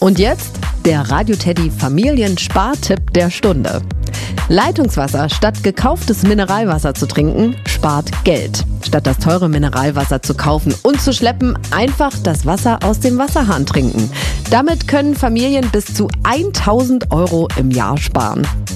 Und jetzt der Radio Teddy Familienspartipp der Stunde. Leitungswasser statt gekauftes Mineralwasser zu trinken, spart Geld. Statt das teure Mineralwasser zu kaufen und zu schleppen, einfach das Wasser aus dem Wasserhahn trinken. Damit können Familien bis zu 1.000 € im Jahr sparen.